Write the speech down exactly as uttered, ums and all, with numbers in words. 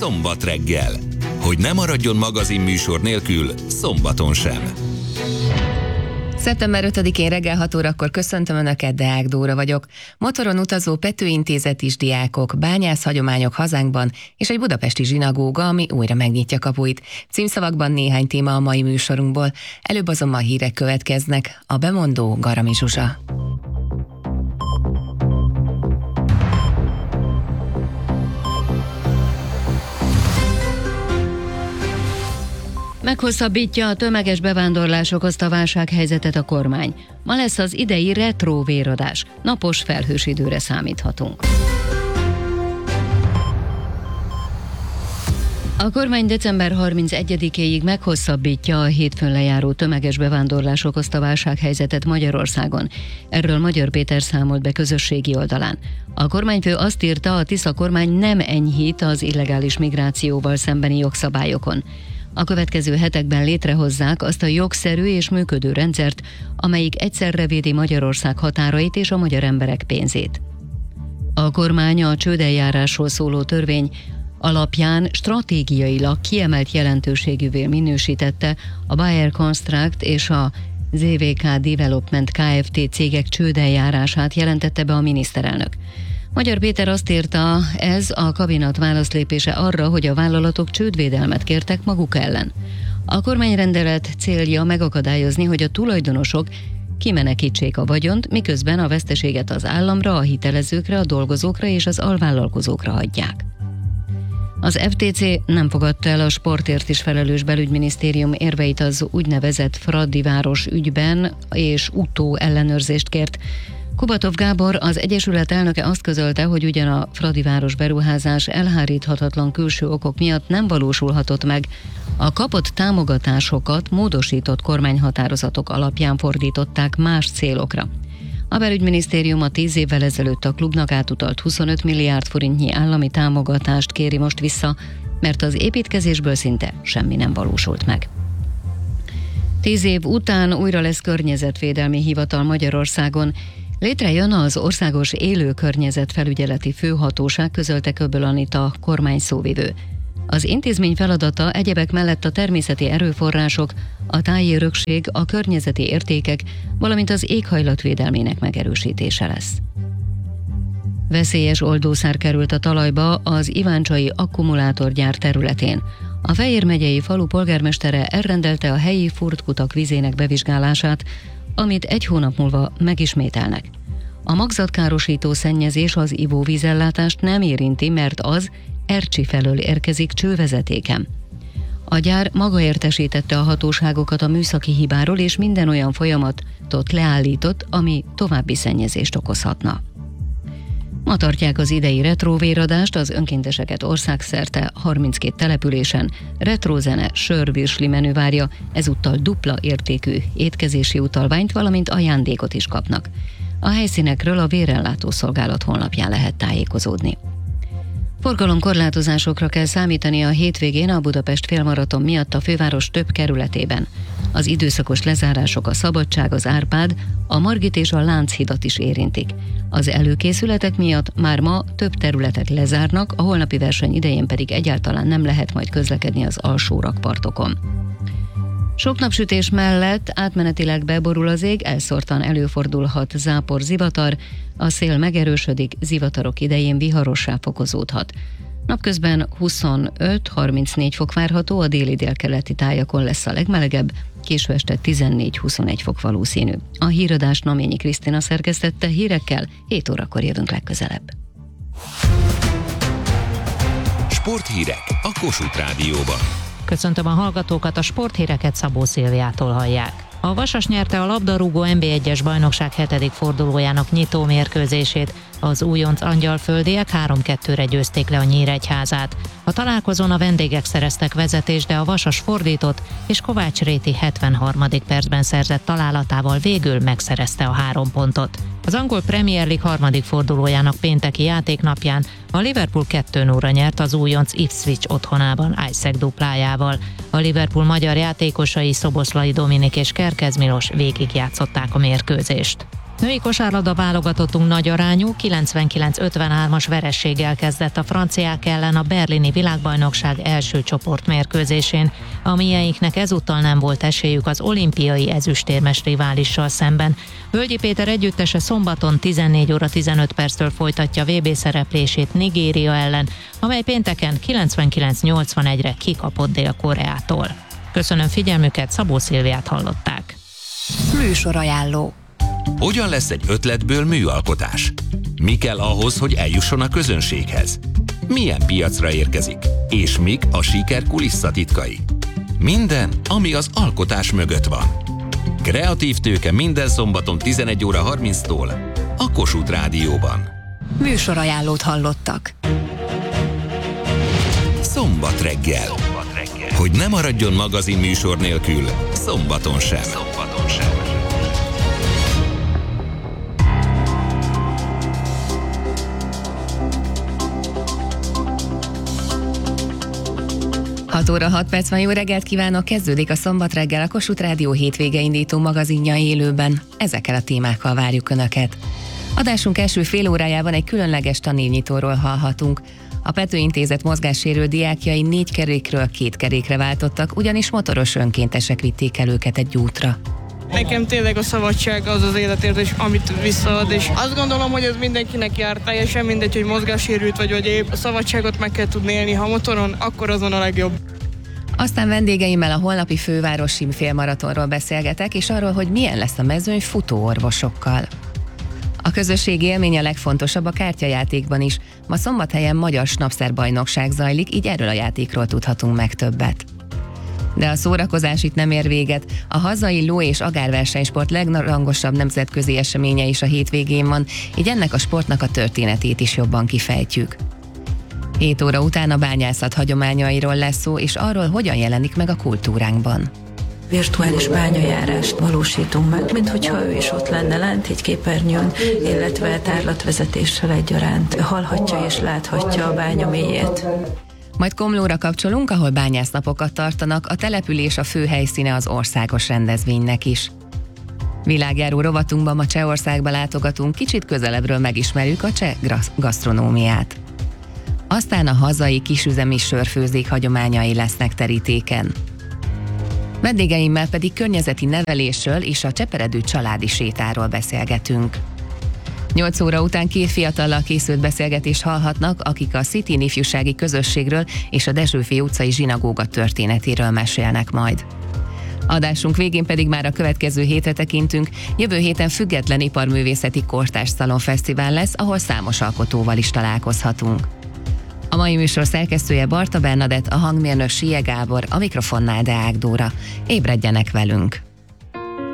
szombat reggel. Hogy ne maradjon magazinműsor nélkül szombaton sem. szeptember ötödikén reggel hat órakor köszöntöm Önöket, Deák Dóra vagyok. Motoron utazó Pető Intézet is diákok, bányász hagyományok hazánkban, és egy budapesti zsinagóga, ami újra megnyitja kapuit. Címszavakban néhány téma a mai műsorunkból. Előbb azonban hírek következnek. A bemondó Garami Zsuzsa. Meghosszabbítja a tömeges bevándorlás okozta válsághelyzetet a kormány. Ma lesz az idei retro véradás. Napos, felhős időre számíthatunk. A kormány december harmincegyedikéig meghosszabbítja a hétfőn lejáró tömeges bevándorlás okozta válsághelyzetet Magyarországon. Erről Magyar Péter számolt be közösségi oldalán. A kormányfő azt írta, a Tisza kormány nem enyhít az illegális migrációval szembeni jogszabályokon. A következő hetekben létrehozzák azt a jogszerű és működő rendszert, amelyik egyszerre védi Magyarország határait és a magyar emberek pénzét. A kormány a csődeljárásról szóló törvény alapján stratégiailag kiemelt jelentőségűvé minősítette a Bayer Construct és a zé vé ká Development Kft. Cégek csődeljárását, jelentette be a miniszterelnök. Magyar Péter azt írta, ez a kabinat válaszlépése arra, hogy a vállalatok csődvédelmet kértek maguk ellen. A kormányrendelet célja megakadályozni, hogy a tulajdonosok kimenekítsék a vagyont, miközben a veszteséget az államra, a hitelezőkre, a dolgozókra és az alvállalkozókra hagyják. Az ef té cé nem fogadta el a sportért is felelős belügyminisztérium érveit az úgynevezett Fradi város ügyben, és utó ellenőrzést kért. Kubatov Gábor, az Egyesület elnöke azt közölte, hogy ugyan a Fradiváros beruházás elháríthatatlan külső okok miatt nem valósulhatott meg, a kapott támogatásokat módosított kormányhatározatok alapján fordították más célokra. A belügyminisztérium a tíz évvel ezelőtt a klubnak átutalt huszonöt milliárd forintnyi állami támogatást kéri most vissza, mert az építkezésből szinte semmi nem valósult meg. Tíz év után újra lesz környezetvédelmi hivatal Magyarországon. Létrejön az Országos Élő Környezetfelügyeleti Főhatóság, közölte Köbbel Anita kormányszóvivő. Az intézmény feladata egyebek mellett a természeti erőforrások, a táji örökség, a környezeti értékek, valamint az éghajlatvédelmének megerősítése lesz. Veszélyes oldószer került a talajba az iváncsai akkumulátorgyár területén. A Fejér megyei falu polgármestere elrendelte a helyi furtkutak vizének bevizsgálását, amit egy hónap múlva megismételnek. A magzatkárosító szennyezés az ivóvízellátást nem érinti, mert az Ercsi felől érkezik csővezetéken. A gyár maga értesítette a hatóságokat a műszaki hibáról, és minden olyan folyamatot leállított, ami további szennyezést okozhatna. Ma tartják az idei retróvéradást, az önkénteseket országszerte harminckét településen retrózene, sörvirsli menü várja, ezúttal dupla értékű étkezési utalványt, valamint ajándékot is kapnak. A helyszínekről a Vérellátó Szolgálat honlapján lehet tájékozódni. Forgalomkorlátozásokra kell számítani a hétvégén a Budapest félmaraton miatt a főváros több kerületében. Az időszakos lezárások a Szabadság, az Árpád, a Margit és a Lánchidat is érintik. Az előkészületek miatt már ma több területet lezárnak, a holnapi verseny idején pedig egyáltalán nem lehet majd közlekedni az alsó rakpartokon. Sok napsütés mellett átmenetileg beborul az ég, elszórtan előfordulhat zápor, zivatar, a szél megerősödik, zivatarok idején viharossá fokozódhat. Napközben huszonöt-harmincnégy fok várható, a déli délkeleti tájakon lesz a legmelegebb, késő este tizennégy-huszonegy fok valószínű. A híradást Naményi Krisztina szerkesztette, hírekkel hét órakor jövünk legközelebb. Sporthírek a Kossuth Rádióban. Köszöntöm a hallgatókat, a sporthíreket Szabó Szilviától hallják. A Vasas nyerte a labdarúgó en bé egyes bajnokság hetedik fordulójának nyitó mérkőzését. Az újonc angyalföldiek három kettőre győzték le a Nyíregyházát. A találkozón a vendégek szereztek vezetést, de a Vasas fordított, és Kovács Réti hetvenharmadik percben szerzett találatával végül megszerezte a három pontot. Az angol Premier League harmadik fordulójának pénteki játéknapján a Liverpool kettő nulla nyert az újonc Ipswich otthonában Isaac duplájával. A Liverpool magyar játékosai Szoboszlai Dominik és Kerkez Milos végigjátszották a mérkőzést. Női kosárlabda válogatottunk nagy arányú kilencvenkilenc ötvenhármas vereséggel kezdett a franciák ellen a berlini világbajnokság első csoportmérkőzésén, amilyeiknek ezúttal nem volt esélyük az olimpiai ezüstérmes riválissal szemben. Völgyi Péter együttese szombaton tizennégy óra tizenöt perctől folytatja vé bé szereplését Nigéria ellen, amely pénteken kilencvenkilenc nyolcvanegyre kikapott Dél-Koreától. Köszönöm figyelmüket, Szabó Szilviát hallották. Műsorajánló. Hogyan lesz egy ötletből műalkotás? Mi kell ahhoz, hogy eljusson a közönséghez? Milyen piacra érkezik? És mik a siker kulisszatitkai? Minden, ami az alkotás mögött van. Kreatív tőke minden szombaton tizenegy óra harminctól a Kossuth Rádióban. Műsorajánlót hallottak. Szombat reggel. Hogy ne maradjon magazin műsor nélkül, szombaton sem. Szombaton sem. hat óra hat perc van, jó reggelt kívánok, kezdődik a Szombat reggel, a Kossuth Rádió hétvége indító magazinja élőben. Ezekkel a témákkal várjuk Önöket. Adásunk első fél órájában egy különleges tanévnyitóról hallhatunk. A Pető Intézet mozgássérült diákjai négy kerékről két kerékre váltottak, ugyanis motoros önkéntesek vitték el őket egy útra. Nekem tényleg a szabadság az az életérzés, amit visszaad, és azt gondolom, hogy ez mindenkinek jár, teljesen mindegy, hogy mozgássérült vagy vagy épp. A szabadságot meg kell tudni élni, ha motoron, akkor azon a legjobb. Aztán vendégeimmel a holnapi fővárosi félmaratonról beszélgetek, és arról, hogy milyen lesz a mezőny futóorvosokkal. A közösségi élmény a legfontosabb a kártyajátékban is. Ma Szombathelyen magyar snapszerbajnokság zajlik, így erről a játékról tudhatunk meg többet. De a szórakozás itt nem ér véget. A hazai ló- és agárversenysport legrangosabb nemzetközi eseménye is a hétvégén van, így ennek a sportnak a történetét is jobban kifejtjük. hét óra után a bányászat hagyományairól lesz szó, és arról, hogyan jelenik meg a kultúránkban. Virtuális bányajárást valósítunk meg, mint hogyha ő is ott lenne lent egy képernyőn, illetve tárlatvezetéssel egyaránt hallhatja és láthatja a bánya mélyét. Majd Komlóra kapcsolunk, ahol bányásznapokat tartanak, a település a fő helyszíne az országos rendezvénynek is. Világjáró rovatunkban ma Csehországba látogatunk, kicsit közelebbről megismerjük a cseh gasztronómiát. Aztán a hazai kisüzemi sörfőzdék hagyományai lesznek terítéken. Vendégeimmel pedig környezeti nevelésről és a cseperedő családi sétáról beszélgetünk. nyolc óra után két fiatallal készült beszélgetést hallhatnak, akik a Szittin ifjúsági közösségről és a Dezsőfi utcai zsinagóga történetéről mesélnek majd. Adásunk végén pedig már a következő hétre tekintünk, jövő héten független iparművészeti kortárs szalonfesztivál lesz, ahol számos alkotóval is találkozhatunk. A mai műsor szerkesztője Barta Bernadett, a hangmérnök Sie Gábor, a mikrofonnál Deák Dóra. Ébredjenek velünk!